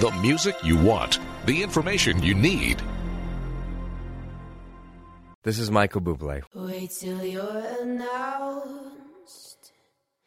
The music you want. The information you need. This is Michael Bublé. Wait till you're announced